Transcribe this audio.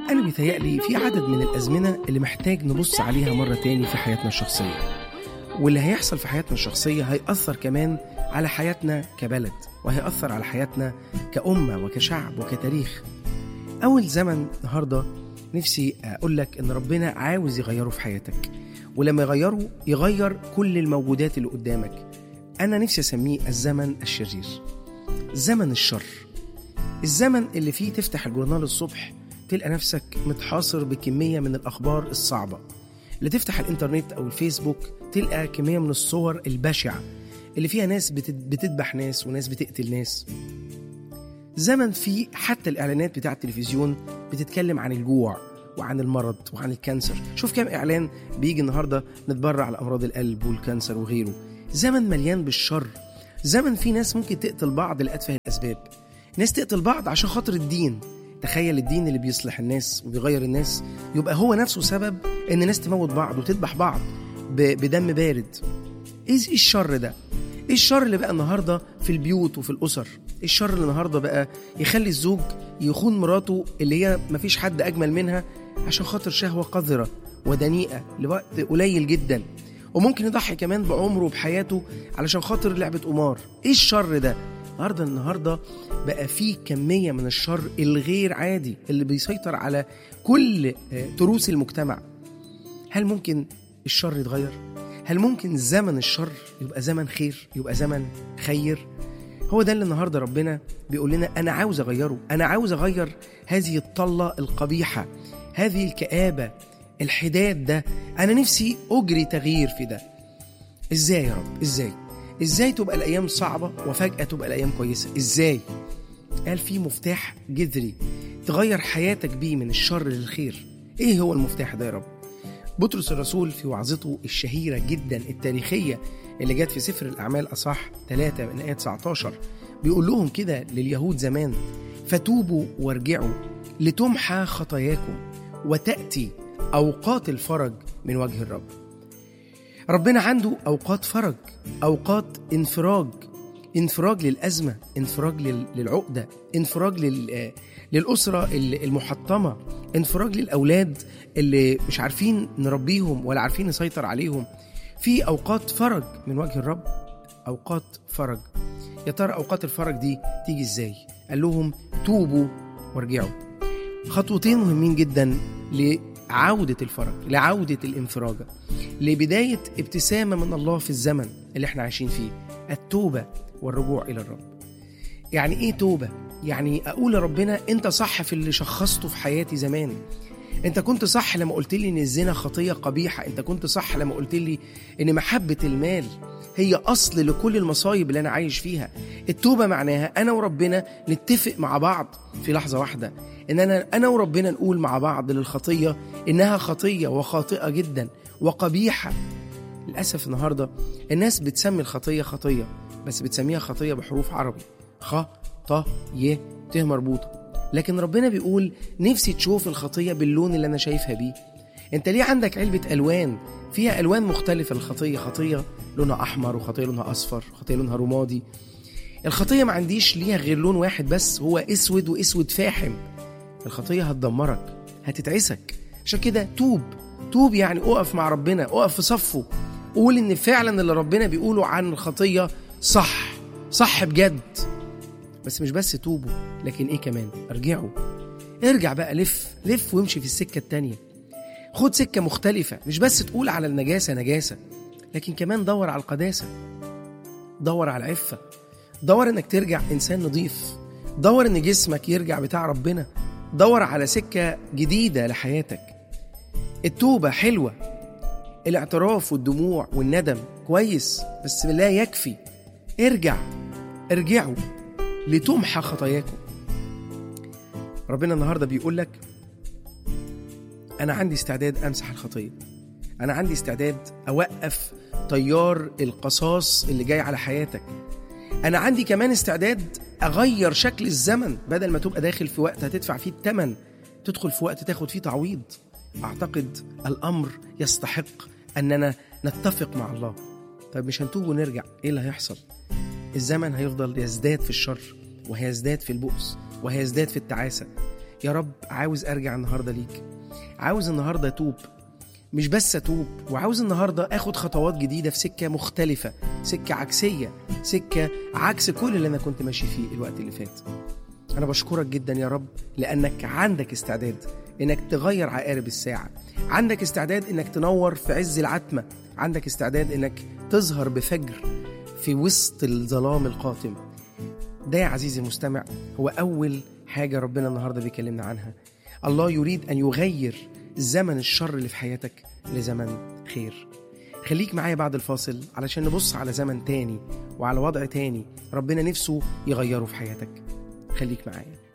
أنا بيتهيألي في عدد من الأزمنة اللي محتاج نبص عليها مرة تاني في حياتنا الشخصية، واللي هيحصل في حياتنا الشخصية هيأثر كمان على حياتنا كبلد، وهيأثر على حياتنا كأمة وكشعب وكتاريخ. أول زمن النهاردة نفسي أقول لك إن ربنا عاوز يغيره في حياتك، ولما يغيره يغير كل الموجودات اللي قدامك. أنا نفسي أسميه الزمن الشرير، زمن الشر، الزمن اللي فيه تفتح الجورنال الصبح تلقى نفسك متحاصر بكمية من الأخبار الصعبة، اللي تفتح الإنترنت أو الفيسبوك تلقى كمية من الصور البشعة اللي فيها ناس بتذبح ناس وناس بتقتل ناس. زمن فيه حتى الإعلانات بتاع التلفزيون بتتكلم عن الجوع وعن المرض وعن الكانسر. شوف كم إعلان بيجي النهاردة نتبرع على أمراض القلب والكانسر وغيره. زمن مليان بالشر، زمن فيه ناس ممكن تقتل بعض لأتفه الأسباب، ناس تقتل بعض عشان خاطر الدين. تخيل الدين اللي بيصلح الناس وبيغير الناس يبقى هو نفسه سبب ان ناس تموت بعض وتذبح بعض بدم بارد. ايه الشر ده؟ ايه الشر اللي بقى النهارده في البيوت وفي الاسر؟ ايه الشر اللي النهارده بقى يخلي الزوج يخون مراته اللي هي مفيش حد اجمل منها عشان خاطر شهوه قذره ودنيئه لوقت قليل جدا، وممكن يضحي كمان بعمره وبحياته علشان خاطر لعبه قمار؟ ايه الشر ده؟ النهارده بقى فيه كمية من الشر الغير عادي اللي بيسيطر على كل تروس المجتمع. هل ممكن الشر يتغير؟ هل ممكن زمن الشر يبقى زمن خير، يبقى زمن خير؟ هو ده اللي النهاردة ربنا بيقول لنا أنا عاوز أغيره، أنا عاوز أغير هذه الطلة القبيحة، هذه الكآبة، الحداد ده. أنا نفسي أجري تغيير في ده. إزاي يا رب؟ إزاي تبقى الأيام صعبة وفجأة تبقى الأيام كويسة؟ إزاي؟ قال في مفتاح جذري تغير حياتك بيه من الشر للخير. إيه هو المفتاح ده يا رب؟ بطرس الرسول في وعظته الشهيرة جدا التاريخية اللي جات في سفر الأعمال أصح 3 من آية 19 بيقول لهم كده لليهود زمان: فتوبوا وارجعوا لتمحى خطاياكم وتأتي أوقات الفرج من وجه الرب. ربنا عنده أوقات فرج، أوقات انفراج للأزمة، انفراج للعقدة، انفراج للأسرة المحطمة، انفراج للأولاد اللي مش عارفين نربيهم ولا عارفين نسيطر عليهم. في أوقات فرج من وجه الرب، أوقات فرج. يا ترى أوقات الفرج دي تيجي إزاي؟ قال لهم توبوا وارجعوا. خطوتين مهمين جدا لعودة الفرج، لعودة الانفراجة، لبداية ابتسامة من الله في الزمن اللي احنا عايشين فيه: التوبة والرجوع إلى الرب. يعني إيه توبة؟ يعني أقول لربنا أنت صح في اللي شخصته في حياتي زمان، أنت كنت صح لما قلت لي إن الزنا خطية قبيحة، أنت كنت صح لما قلت لي إن محبة المال هي أصل لكل المصايب اللي أنا عايش فيها. التوبة معناها أنا وربنا نتفق مع بعض في لحظة واحدة، إن أنا وربنا نقول مع بعض للخطية إنها خطية وخاطئة جدا وقبيحة. للأسف النهاردة الناس بتسمي الخطية خطية، بس بتسميها خطية بحروف عربي: خ ط ي ت مربوطة. لكن ربنا بيقول نفسي تشوف الخطية باللون اللي أنا شايفها بيه. أنت ليه عندك علبة ألوان فيها ألوان مختلفة للخطية؟ خطية لونها أحمر، وخطية لونها أصفر، وخطية لونها رمادي. الخطية ما عنديش ليها غير لون واحد بس، هو أسود، وأسود فاحم. الخطية هتدمرك، هتتعسك. عشان كده توب، يعني أقف مع ربنا، أقف في صفه، قول إن فعلا اللي ربنا بيقوله عن الخطية صح بجد. بس مش بس توبوا، لكن إيه كمان؟ ارجع بقى، لف وامشي في السكة التانية. خد سكة مختلفة، مش بس تقول على النجاسة نجاسة، لكن كمان دور على القداسة، دور على العفة، دور إنك ترجع إنسان نظيف، دور إن جسمك يرجع بتاع ربنا، دور على سكة جديدة لحياتك. التوبة حلوة، الاعتراف والدموع والندم كويس، بس لا يكفي. ارجعوا لتمحى خطاياكم. ربنا النهاردة بيقول لك أنا عندي استعداد أمسح الخطية، أنا عندي استعداد أوقف طيار القصاص اللي جاي على حياتك، أنا عندي كمان استعداد أغير شكل الزمن. بدل ما تبقى داخل في وقت هتدفع فيه الثمن، تدخل في وقت تاخد فيه تعويض. أعتقد الأمر يستحق أننا نتفق مع الله. طيب مش هنتوب ونرجع، إيه اللي هيحصل؟ الزمن هيفضل يزداد في الشر، وهيزداد في البؤس، وهيزداد في التعاسة. يا رب عاوز أرجع النهاردة ليك، عاوز النهاردة أتوب، مش بس أتوب، وعاوز النهاردة أخد خطوات جديدة في سكة مختلفة، سكة عكسية، سكة عكس كل اللي أنا كنت ماشي فيه الوقت اللي فات. أنا بشكرك جدا يا رب لأنك عندك استعداد إنك تغير عقارب الساعة، عندك استعداد إنك تنور في عز العتمة، عندك استعداد إنك تظهر بفجر في وسط الظلام القاتم. ده يا عزيزي المستمع هو أول حاجة ربنا النهاردة بيكلمنا عنها. الله يريد أن يغير زمن الشر اللي في حياتك لزمن خير. خليك معايا بعد الفاصل علشان نبص على زمن تاني وعلى وضع تاني ربنا نفسه يغيره في حياتك. خليك معايا.